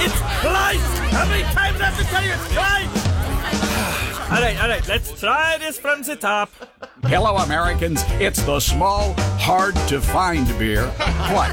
It's Kleist! How many times I have to tell you it's Kleist? All right, let's try this from the top. Hello, Americans. It's the small, hard-to-find beer. What?